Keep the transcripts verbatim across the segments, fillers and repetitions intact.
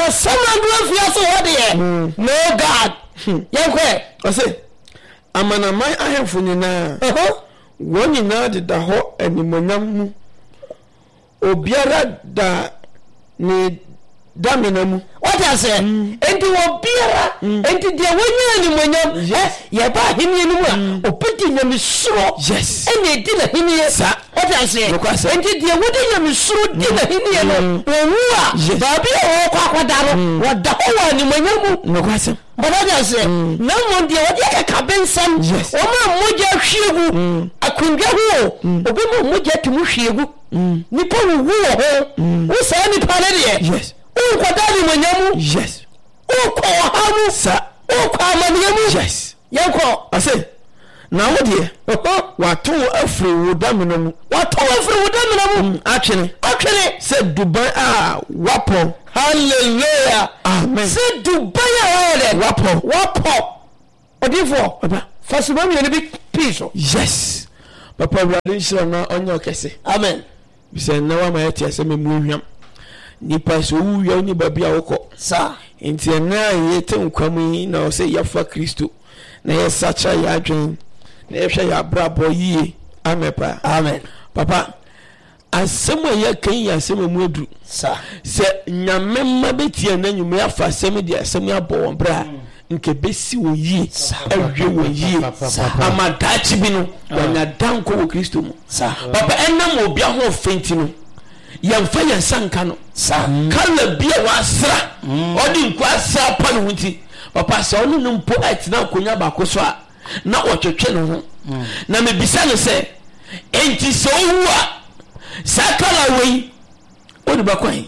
na someone do so what there no god yenkwe I say amana man ahemfo nyina won nyina de da ho animonyam mu obiara da ni daminamu what I say enti obiara enti de wonya animonyam ye ba himye no mu a opeti nyamsuro yes ene di na himye sa what I say enti de wodi nyamsuro di na himye no owu a ba bi o kwa kwada no wada ho wa animonyam no kwase but I say na mo de wodi ka kabensam o ma moja hwiegu akundwa ho obi mo moja tumu hwiegu nipa wo ho wo sa nipa le de yes o kwadali monyamu yes o ko hamu sa o kwa manyamu yes yanko I say na wo de wato afri wo daminamu wato afri wo daminamu atwene atwene se Dubai a wapo hallelujah amen se Dubai a wale wapo wapo odifo papa fasuma mi ne bi peace yes papa brother shira na onyo kese amen bisa na wa ma yati aseme mu hwam nipa so wuya ni babia woko sa enti na yete nkwam na o se yafa Kristo na yesacha ya adwen na yehwe ya brabo yie amepa amen papa asemo ya kan ya asemo mu edu sa se nyamemma betie na nyume afa asemo di asemo abo won bra nke besi wo yie awie wo yie amadachi bi no wanya danko wo Kristo mu sa papa enam obi aho fenti no yamfa yansanka no sa kala bia wasra odi nkwa asra pa no hunti papa sa onu no mpo atina akonya ba ko so a na otwetwe no ho na me bisa no se enti so wu a sakala wei odi ba kwan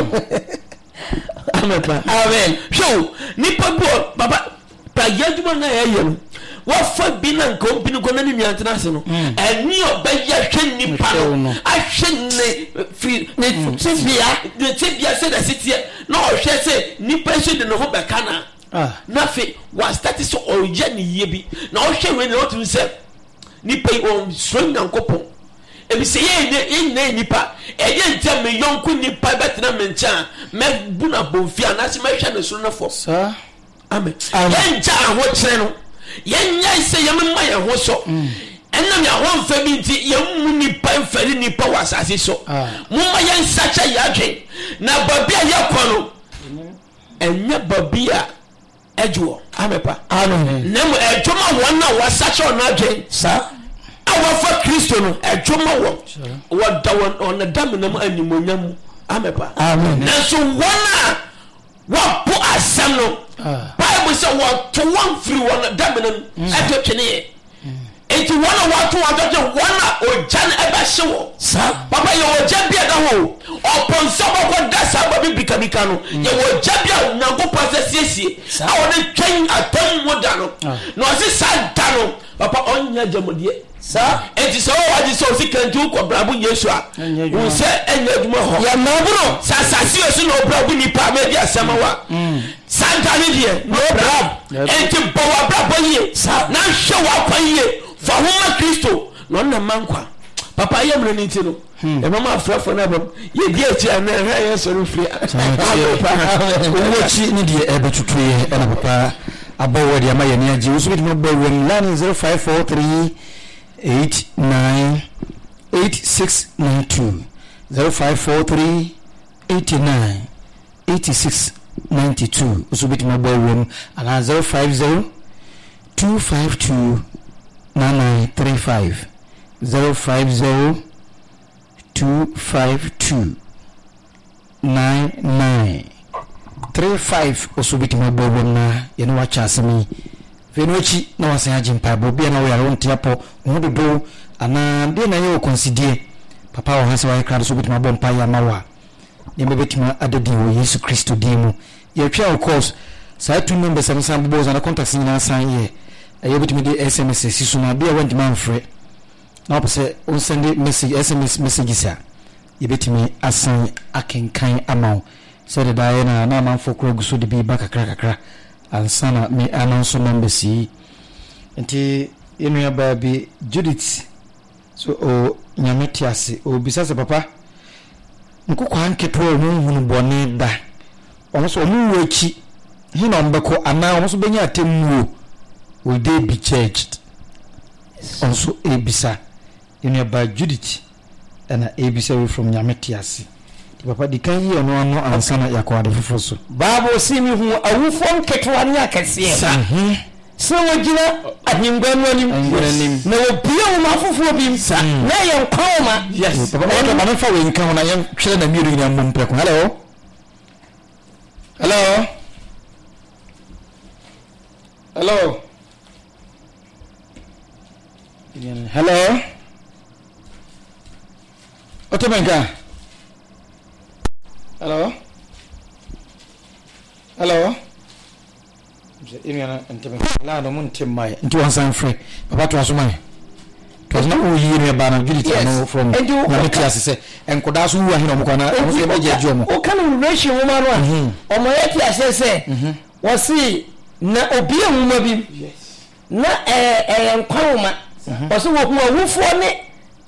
amen amen so nipa bo baba pa yaduma na yaye no wafa bi na nka obi no kona ni nuantena ase no eni obaya hwe nipa no ahwe ne fi ne tibia de tibia se da sitie na ohwe se nipa so de no ho beka na ah na fe wa start so oje ne yie bi na ohwe we ne otu se nipa o so nyankopon ebi se ye ne ne nipa eye ntem me yonku nipa betena me ncha me buna bonfia na se me hwe ne so no fo sa amen ye ncha ho kire no yenya ise yemma ye ho so enam ya ho mfa bi nti yemmu nipa mfari nipa wasase so mumma yen sacha yadwe na babia yakọ no enya babia ejuo amepa amen nem ejoma wona wasacha na adwe sa awafa Kristo no ejoma wo wada won dam nam animonyam amepa amen na so wona wapo asam no Bible say what to one free one daminam eto twene enti one what to one one o jan eba hyewo sa papa ye o jabia da ho opon sabo ko dasa ba bibika bika no ye o jabia nyankopon sesiesie a wona twen atom moda no no se sa da no papa onya jamodie sa enti so wa di so sikantu ko brabo Yesu a wo se enya duma ho ya mabro sa sa si o so no brabo ni pa me dia sama wa santa ni die no brabo enti bo wa brabo ye na hwe wa kwa ye fa homa Kristo no na mankwa papa ye mre ni ti no e mama afrafo na bam ye die ti ana ha ye so refri wo chi ni die e betutu ye e na papa abawo dia ma ye ni agi wo so bi mo bo wen line zero five four three eight nine eight six nine two zero five four three eight nine eight six nine two so bit my boy room and zero five zero two five two nine nine three five zero five zero two five two nine nine three five so bit my boy room na you know what chance me Venochi na wasan ajimpa bobia na we won tiapo hodo do ana de na ye consider papa wo hase wa kra so bitima bompa ya mawa ne bebetima adedi wo Yesu Kristo dimu ye twa of course sai tu number seven sam bozo na contact ni na san ye ye betimi de S M S sisu na bia won demand free na opse on send message S M S messages a ye betimi asan akenkan amount so de da ye na na man fokro guso de bi ba kakra kakra ansana me announce number si enti enu ya baby Judith so o nyametiase o bisase papa nkukwa anketo o hunu bone da ɔmo so ɔmo wo echi he na ɔmo bɛkɔ ana ɔmo so bɛnya atemmuo will they be charged ɔmo so ebisa enu aba Judith ɛna ebisa we from Nyametiase di papa di kan yi ɔno ano ansa na yakɔ ade foforo so Bible si mi hu awufo nketewa ne akɛseɛ so wogina ahingwa no anim na obia wo mafofo bi msa na yɛ nkwa ma yes papa ɔno ma fa we nka ho na yɛ hwere na miru nyina mmom preko hello hello hello hello otomenka hello hello Imiana Antimenka la no mun timai nti wan san free papa to asomai to na o yiri ba na Judith no from Nyametiase se enkoda so wu ahe no mko na o se be jeje omo o kan relation wo ma no a o mo yeti ase se wo si na obi ehuma bi na eh eh nkwa wo ma wo so wo hu awufo ne